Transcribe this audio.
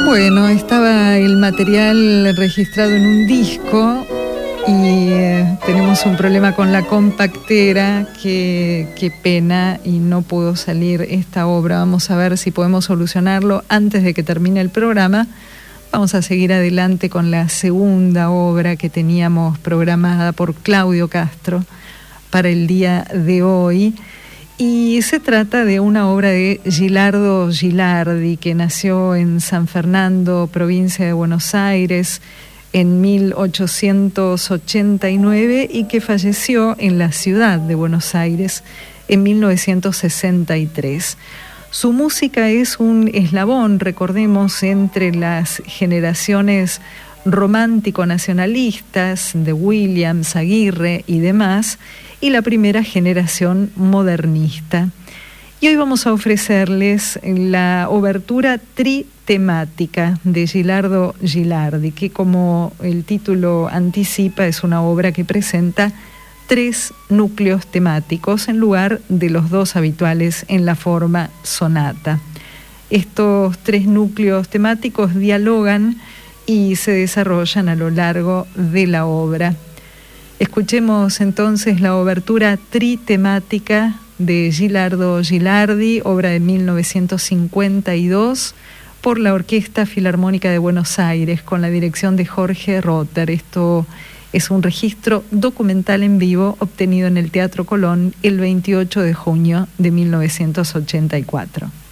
Bueno, estaba el material registrado en un disco y tenemos un problema con la compactera, qué pena, y no pudo salir esta obra. Vamos a ver si podemos solucionarlo antes de que termine el programa. Vamos a seguir adelante con la segunda obra que teníamos programada por Claudio Castro para el día de hoy. Y se trata de una obra de Gilardo Gilardi, que nació en San Fernando, provincia de Buenos Aires, en 1889 y que falleció en la ciudad de Buenos Aires en 1963. Su música es un eslabón, recordemos, entre las generaciones romántico-nacionalistas de Williams, Aguirre y demás, y la primera generación modernista. Y hoy vamos a ofrecerles la obertura tritemática de Gilardo Gilardi, que, como el título anticipa, es una obra que presenta 3 núcleos temáticos en lugar de los 2 habituales en la forma sonata. Estos 3 núcleos temáticos dialogan y se desarrollan a lo largo de la obra. Escuchemos entonces la obertura tritemática de Gilardo Gilardi, obra de 1952, por la Orquesta Filarmónica de Buenos Aires, con la dirección de Jorge Rotter. Esto es un registro documental en vivo obtenido en el Teatro Colón el 28 de junio de 1984.